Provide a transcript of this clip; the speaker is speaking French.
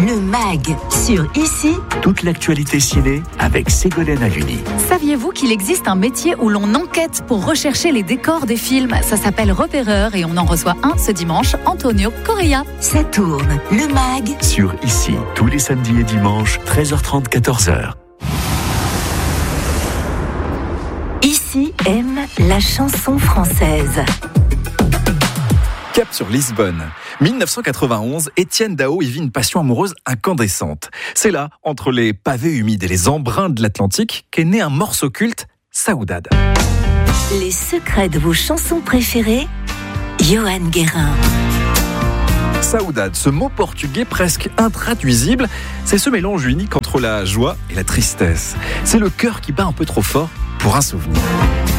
le MAG, sur Ici. Toute l'actualité ciné avec Ségolène Haluni. Saviez-vous qu'il existe un métier où l'on enquête pour rechercher les décors des films? Ça s'appelle repéreur et on en reçoit un ce dimanche, Antonio Correa. Ça tourne, le MAG. Sur Ici, tous les samedis et dimanches, 13h30, 14h. Ici aime la chanson française. Cap sur Lisbonne. 1991, Étienne Daho y vit une passion amoureuse incandescente. C'est là, entre les pavés humides et les embruns de l'Atlantique, qu'est né un morceau culte, Saudade. Les secrets de vos chansons préférées, Johan Guérin. Saudade, ce mot portugais presque intraduisible, c'est ce mélange unique entre la joie et la tristesse. C'est le cœur qui bat un peu trop fort pour un souvenir.